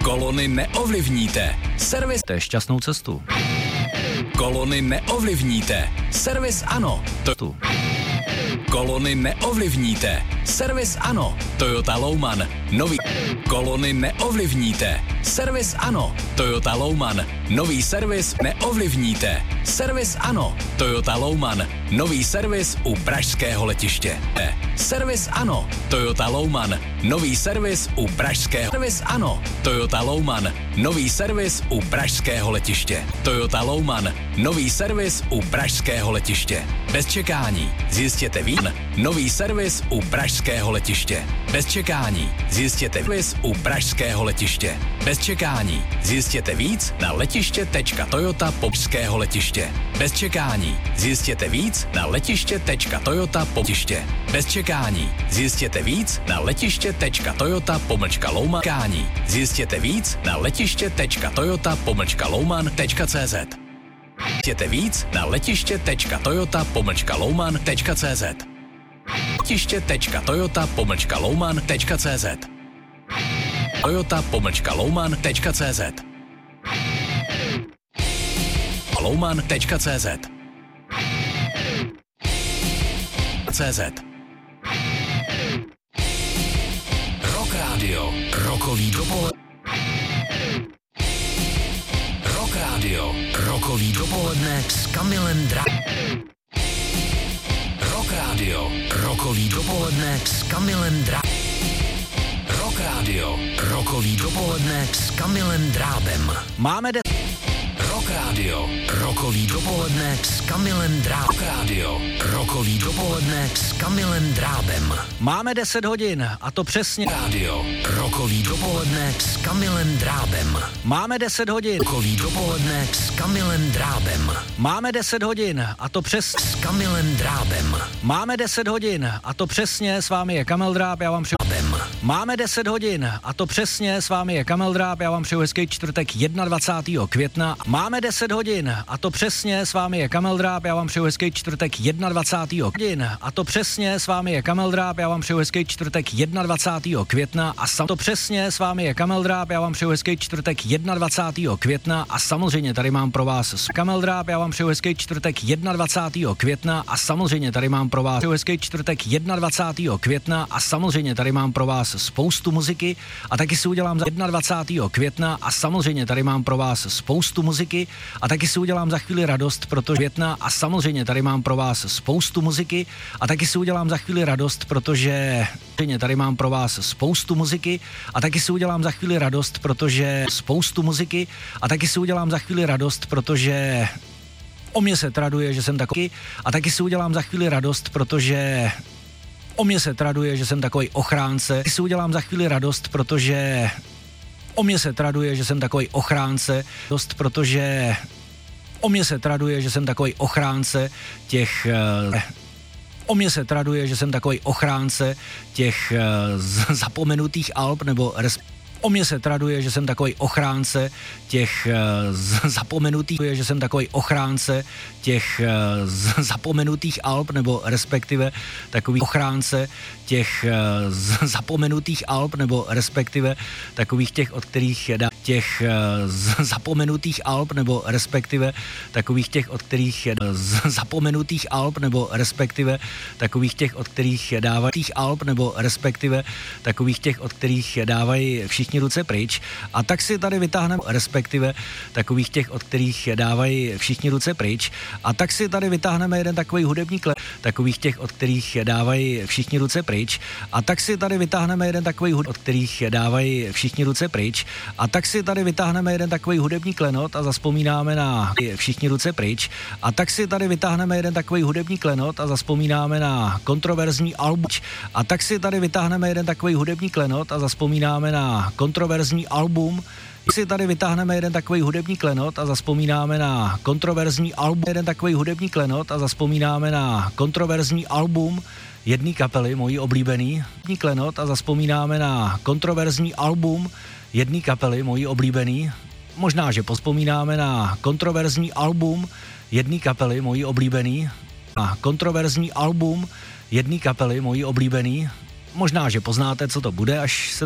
Kolony neovlivníte. Servis To je šťastnou cestu. kolony neovlivníte. Servis ano. To kolony neovlivníte. Servis ano. Toyota Louman. Nový kolony neovlivníte. Servis ano. Toyota Louman. Nový servis neovlivníte. Servis ano. Toyota Louman. Nový servis u pražského letiště. Servis ano. Toyota Louman. Nový servis u pražského. Servis ano. Toyota Louman. Nový servis u pražského letiště. Toyota Louman. Nový servis u pražského letiště. Bez čekání. Zjistěte víc. Nový servis u pražského letiště. Bez čekání. Zjistěte víc u pražského letiště. Bez čekání. Zjistěte víc na letiště.toyota.popského letiště. Bez čekání. Zjistěte víc na letiště.toyota.letiště. Bez čekání. Zjistěte víc na letiště.toyota.louman.cz. Zjistěte víc na letiště.toyota.louman.cz. Zjistěte víc na letiště.toyota.louman.cz. letiště.toyota.louman.cz. toyota.louman.cz. louman.cz. CZ. Rock Radio. Rokový dopoledne. Rock Radio. Rokový dopoledne s Kamilem Rock Radio. Rokový dopoledne s Kamilem Rock Radio. Rokový dopoledne s Kamilem Drábem. Rock Radio. Rokový dopoledne s Kamilem Rock Radio. Rokový dopoledne s Kamilem Drábem. Máme 10 hodin a to přesně. Radio. Rokový dopoledne s Kamilem Drábem. Máme 10 hodin. Rokový dopoledne s Kamilem Drábem. Máme 10 hodin a to přesně. S Kamilem Drábem. Máme 10 hodin a to přesně, s vámi je Kamil Dráb, já vám přeju. Máme 10 hodin a to přesně, s vámi je Kamil Dráb, já vám přeju hezký čtvrtek 21. května. Máme 10 hodin a to přesně, s vámi je Kamil Dráb, já vám přeju hezký čtvrtek 21. hodin a to přesně, s vámi je Kamil Dráb, já vám přeju hezký čtvrtek 21. května a to přesně, s vámi je Kamil Dráb, já vám přeju hezký čtvrtek 21. května a samozřejmě tady mám pro vás Kamil Dráb, já vám přeju hezký čtvrtek 21. května a samozřejmě tady mám pro vás hezký čtvrtek 21. května a samozřejmě tady mám pro vás spoustu muziky a taky si udělám za 21. května a samozřejmě tady mám pro vás spoustu muziky a taky si udělám za chvíli radost, protože května a samozřejmě tady mám pro vás spoustu muziky a taky si udělám za chvíli radost, protože tady mám pro vás spoustu muziky a taky si udělám za chvíli radost, protože spoustu muziky a taky si udělám za chvíli radost, protože o mě se traduje, že jsem takový a taky si udělám za chvíli radost, protože o mě se traduje, že jsem takový ochránce. Taky si udělám za chvíli radost, protože o mě se traduje, že jsem takový ochránce. Dost, protože o mě se traduje, že jsem takový ochránce těch o mě se traduje, že jsem takový ochránce těch zapomenutých alb nebo o mě se traduje, že jsem takový ochránce těch zapomenutých, že jsem takový ochránce těch zapomenutých alb, nebo respektive takových ochránce těch zapomenutých alb, nebo respektive takových těch, od kterých těch zapomenutých alb, nebo respektive takových těch, od kterých zapomenutých alb, nebo respektive takových těch, od kterých dávají alb, nebo respektive takových těch, od kterých dávají všichni ruce pryč. A tak si tady vytáhneme, respektive takových těch, od kterých dávají všichni ruce pryč. A tak si tady vytáhneme jeden takový hudební klep, takových těch, od kterých dávají všichni ruce pryč. A tak si tady vytáhneme jeden takový od kterých dávají všichni ruce pryč. A tak si tady vytáhneme jeden takový hudební klenot a zaspomínáme na všichni ruce pryč. A tak si tady vytáhneme jeden takový hudební klenot a zaspomínáme na kontroverzní album. A tak si tady vytáhneme jeden takový hudební klenot a zaspomínáme na kontroverzní album. Si tady vytáhneme jeden takový hudební klenot a zaspomínáme na kontroverzní album. Jeden takový hudební klenot a zaspomínáme na kontroverzní album jedné kapely, mojí oblíbený klenot a zaspomínáme na kontroverzní album jedné kapely, mojí oblíbený. Možná, že pospomínáme na kontroverzní album jedné kapely, mojí oblíbený. A kontroverzní album jedné kapely, mojí oblíbený. Možná, že poznáte, co to bude, až se